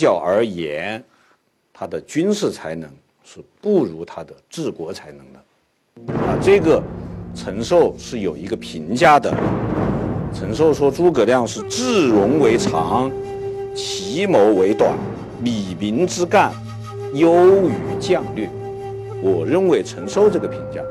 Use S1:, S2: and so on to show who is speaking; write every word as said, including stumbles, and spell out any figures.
S1: 较而言，他的军事才能是不如他的治国才能的。啊，这个陈寿是有一个评价的。陈寿说诸葛亮是智容为长，奇谋为短，理民之干优于将略。我认为陈寿这个评价